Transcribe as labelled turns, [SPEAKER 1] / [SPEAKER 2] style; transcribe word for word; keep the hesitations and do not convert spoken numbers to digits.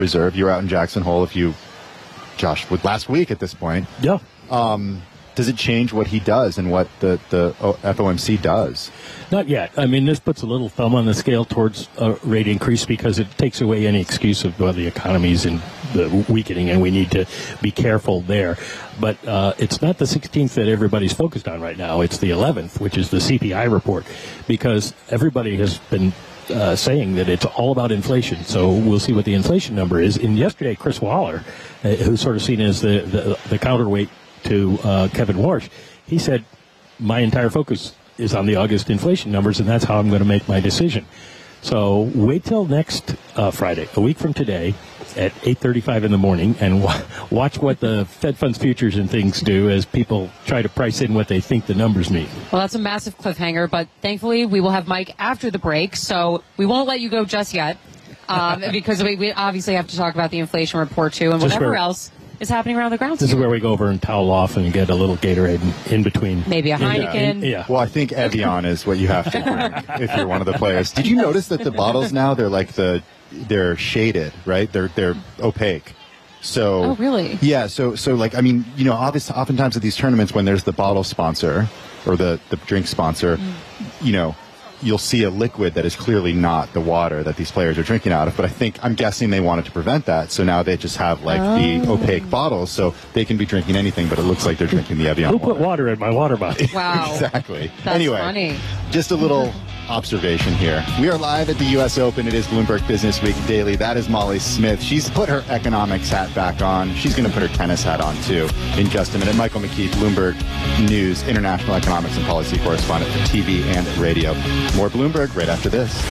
[SPEAKER 1] Reserve. You were out in Jackson Hole, if you, Josh, with last week at this point.
[SPEAKER 2] Yeah.
[SPEAKER 1] Um, does it change what he does and what the, the F O M C does?
[SPEAKER 2] Not yet. I mean, this puts a little thumb on the scale towards a rate increase because it takes away any excuse of well, the economy's in the weakening and we need to be careful there. But uh, it's not the sixteenth that everybody's focused on right now. It's the eleventh, which is the C P I report, because everybody has been uh, saying that it's all about inflation. So we'll see what the inflation number is. And yesterday, Chris Waller, uh, who's sort of seen as the, the, the counterweight to uh, Kevin Warsh, he said, my entire focus is on the August inflation numbers, and that's how I'm going to make my decision. So wait till next uh, Friday, a week from today, at eight thirty-five in the morning, and w- watch what the Fed funds futures and things do as people try to price in what they think the numbers mean.
[SPEAKER 3] Well, that's a massive cliffhanger, but thankfully we will have Mike after the break, so we won't let you go just yet, um, because we, we obviously have to talk about the inflation report, too, and
[SPEAKER 2] Just
[SPEAKER 3] whatever
[SPEAKER 2] where-
[SPEAKER 3] else is happening around the grounds.
[SPEAKER 2] This is where we go over and towel off and get a little Gatorade in, in between.
[SPEAKER 3] Maybe a Heineken.
[SPEAKER 2] In, yeah.
[SPEAKER 1] Well, I think Evian is what you have to drink if you're one of the players. Did you notice that the bottles now, they're like the, they're shaded, right? They're, they're opaque. So,
[SPEAKER 3] Oh, really?
[SPEAKER 1] Yeah. So, so like, I mean, you know, obvious, oftentimes at these tournaments when there's the bottle sponsor or the, the drink sponsor, mm. you know, you'll see a liquid that is clearly not the water that these players are drinking out of. But I think, I'm guessing they wanted to prevent that. So now they just have like oh. the opaque bottles so they can be drinking anything, but it looks like they're drinking the Evian
[SPEAKER 2] Who
[SPEAKER 1] water.
[SPEAKER 2] put water in my water bottle?
[SPEAKER 3] Wow.
[SPEAKER 1] Exactly.
[SPEAKER 3] That's
[SPEAKER 1] anyway,
[SPEAKER 3] funny.
[SPEAKER 1] Just a little observation here. We are live at the U S Open. It is Bloomberg Business Week Daily. That is Molly Smith. She's put her economics hat back on. She's going to put her tennis hat on, too, in just a minute. Michael McKee, Bloomberg News, international economics and policy correspondent for T V and radio. More Bloomberg right after this.